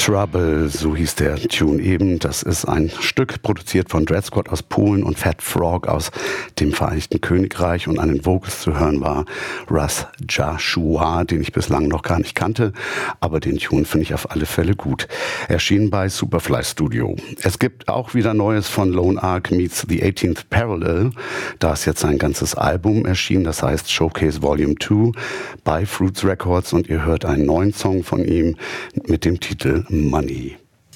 Trouble, so hieß der Tune eben. Das ist ein Stück produziert von Dread Squad aus Polen und Fat Frog aus dem Vereinigten Königreich. Und an den Vocals zu hören war Russ Joshua, den ich bislang noch gar nicht kannte. Aber den Tune finde ich auf alle Fälle gut. Erschien bei Superfly Studio. Es gibt auch wieder Neues von Lone Ark meets The 18th Parallel. Da ist jetzt ein ganzes Album erschienen, das heißt Showcase Volume 2 bei Fruits Records. Und ihr hört einen neuen Song von ihm mit dem Titel Money.